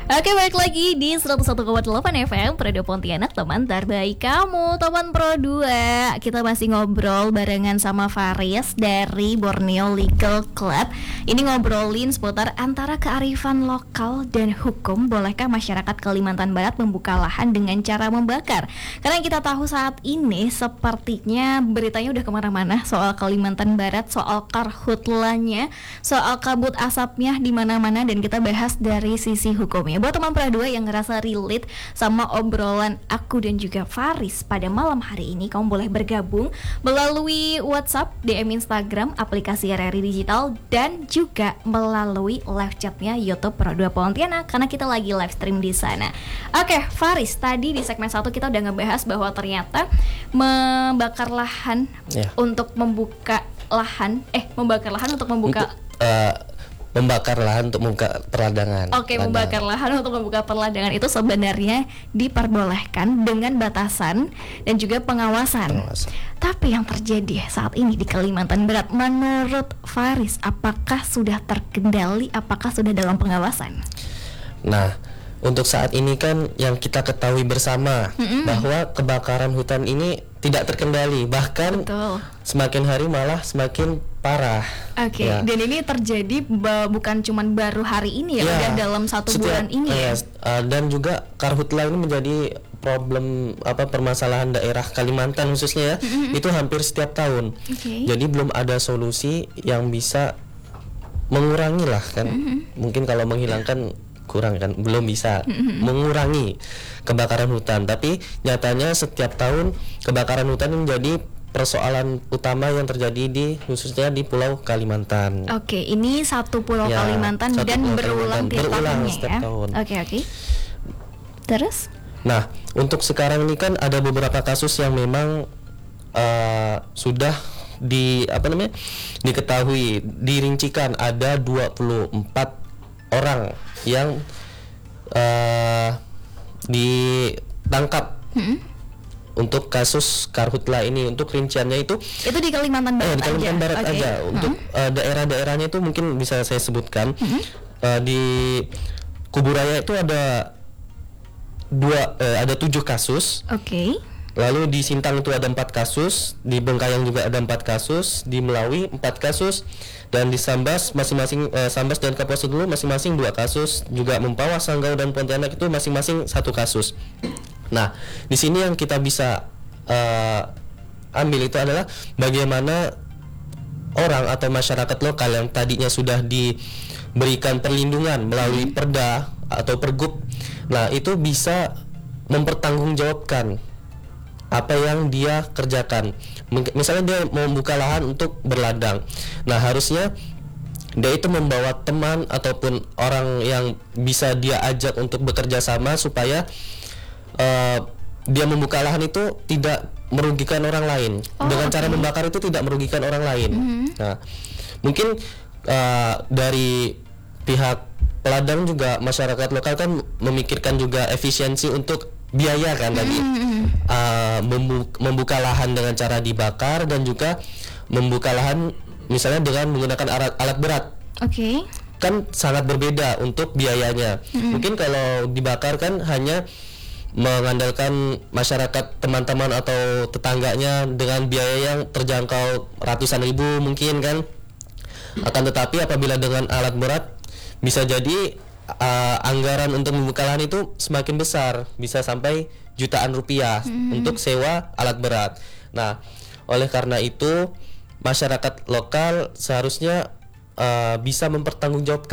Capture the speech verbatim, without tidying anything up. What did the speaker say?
Oke, balik lagi di seratus satu koma delapan F M Radio Pontianak, teman terbaik kamu, teman Pro dua. Kita masih ngobrol barengan sama Faris dari Borneo Legal Club. Ini ngobrolin seputar antara kearifan lokal dan hukum. Bolehkah masyarakat Kalimantan Barat membuka lahan dengan cara membakar? Karena kita tahu saat ini sepertinya beritanya udah kemana-mana soal Kalimantan Barat, soal karhutlanya, soal kabut asapnya di mana-mana, dan kita bahas dari sisi hukumnya. Buat teman Pra dua yang ngerasa relate sama obrolan aku dan juga Faris pada malam hari ini, kamu boleh bergabung melalui WhatsApp, D M Instagram, aplikasi R R I Digital, dan juga melalui live chatnya YouTube Pro dua Pontianak karena kita lagi live stream di sana. Oke, Faris, tadi di segmen satu kita udah ngebahas bahwa ternyata membakar lahan ya. untuk membuka lahan, eh membakar lahan untuk membuka untuk, uh, membakar lahan untuk membuka perladangan. Oke, membakar lahan untuk membuka perladangan itu sebenarnya diperbolehkan dengan batasan dan juga pengawasan. Pengawasan. Tapi yang terjadi saat ini di Kalimantan Barat, menurut Faris, apakah sudah terkendali? Apakah sudah dalam pengawasan? Nah, untuk saat ini kan yang kita ketahui bersama mm-hmm. bahwa kebakaran hutan ini tidak terkendali, bahkan Betul. semakin hari malah semakin parah. Oke, okay. ya. Dan ini terjadi b- bukan cuma baru hari ini ya, ya, udah dalam satu setiap, bulan ini ya. Uh, dan juga karhutla ini menjadi problem apa permasalahan daerah Kalimantan khususnya ya, mm-hmm. itu hampir setiap tahun. Okay. Jadi belum ada solusi yang bisa mengurangi lah kan. Mm-hmm. Mungkin kalau menghilangkan kurang kan, belum bisa mm-hmm. mengurangi kebakaran hutan. Tapi nyatanya setiap tahun kebakaran hutan menjadi persoalan utama yang terjadi di khususnya di Pulau Kalimantan. Oke, ini satu Pulau ya, Kalimantan satu dan Pulau berulang tiap tahunnya setiap ya. tahun. Oke oke. Terus? Nah, untuk sekarang ini kan ada beberapa kasus yang memang uh, sudah di apa namanya diketahui, dirincikan ada dua puluh empat orang yang uh, ditangkap. Hmm? Untuk kasus karhutla ini, untuk rinciannya itu itu di Kalimantan Barat, eh, di Kalimantan aja. Barat okay. aja. Untuk hmm. uh, daerah-daerahnya itu mungkin bisa saya sebutkan. Hmm. Uh, di Kuburaya itu ada dua, uh, ada tujuh kasus. Oke. Okay. Lalu di Sintang itu ada empat kasus, di Bengkayang juga ada empat kasus, di Melawi empat kasus, dan di Sambas masing-masing uh, Sambas dan Kapuas dulu masing-masing dua kasus, juga Mempawah, Sanggau dan Pontianak itu masing-masing satu kasus. Nah, di sini yang kita bisa uh, ambil itu adalah bagaimana orang atau masyarakat lokal yang tadinya sudah diberikan perlindungan melalui perda atau pergub, nah itu bisa mempertanggungjawabkan apa yang dia kerjakan. Misalnya dia mau membuka lahan untuk berladang, nah harusnya dia itu membawa teman ataupun orang yang bisa dia ajak untuk bekerja sama supaya Uh, dia membuka lahan itu tidak merugikan orang lain. Oh, dengan okay. cara membakar itu tidak merugikan orang lain. Mm-hmm. Nah, mungkin uh, dari pihak peladang juga masyarakat lokal kan memikirkan juga efisiensi untuk biaya kan tadi, mm-hmm. uh, membu- membuka lahan dengan cara dibakar dan juga membuka lahan misalnya dengan menggunakan alat, alat berat. Oke. Okay. Kan sangat berbeda untuk biayanya. Mm-hmm. Mungkin kalau dibakar kan hanya mengandalkan masyarakat teman-teman atau tetangganya dengan biaya yang terjangkau ratusan ribu mungkin kan. Akan tetapi apabila dengan alat berat bisa jadi uh, anggaran untuk membuka lahan itu semakin besar, bisa sampai jutaan rupiah hmm. untuk sewa alat berat. Nah, oleh karena itu masyarakat lokal seharusnya uh, bisa mempertanggungjawabkan